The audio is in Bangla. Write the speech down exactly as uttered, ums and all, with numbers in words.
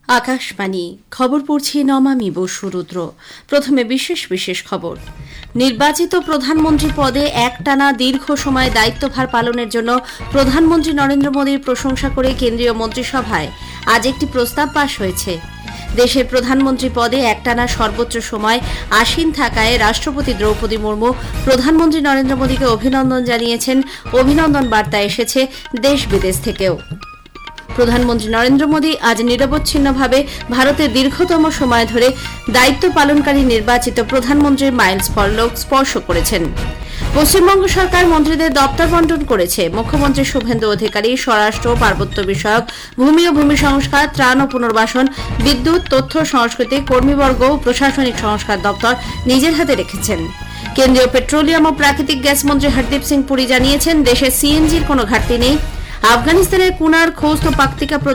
আকাশবাণী খবর পড়ছি নমামি বসুরুদ্র। প্রথমে বিশেষ বিশেষ খবর। নির্বাচিত প্রধানমন্ত্রী পদে একটানা দীর্ঘ সময় দায়িত্বভার পালনের জন্য প্রধানমন্ত্রী নরেন্দ্র মোদীর প্রশংসা করে কেন্দ্রীয় মন্ত্রিসভায় আজ একটি প্রস্তাব পাশ হয়েছে। দেশের প্রধানমন্ত্রী পদে একটানা সর্বোচ্চ সময় আসীন থাকায় রাষ্ট্রপতি দ্রৌপদী মুর্মু প্রধানমন্ত্রী নরেন্দ্র মোদীকে অভিনন্দন জানিয়েছেন। অভিনন্দন বার্তা এসেছে দেশ বিদেশ থেকেও। প্রধানমন্ত্রী নরেন্দ্র মোদী আজ নিরবচ্ছিন্নভাবে ভারতের দীর্ঘতম সময় ধরে দায়িত্ব পালনকারী নির্বাচিত প্রধানমন্ত্রীর মাইলফলক স্পর্শ করেছেন। পশ্চিমবঙ্গ সরকার মন্ত্রীদের দপ্তর বন্টন করেছে। মুখ্যমন্ত্রী শুভেন্দু অধিকারী স্বরাষ্ট্র, পার্বত্য বিষয়ক, ভূমি ও ভূমি সংস্কার, ত্রাণ ও পুনর্বাসন, বিদ্যুৎ, তথ্য সংস্কৃতি, কর্মীবর্গ ও প্রশাসনিক সংস্কার দপ্তর নিজের হাতে রেখেছেন। কেন্দ্রীয় পেট্রোলিয়াম ও প্রাকৃতিক গ্যাস মন্ত্রী হরদীপ সিং পুরী জানিয়েছেন, দেশে সিএনজির কোনো ঘাটতি নেই। আফগানিস্তানের কুনার খোস্ত পাকতিকা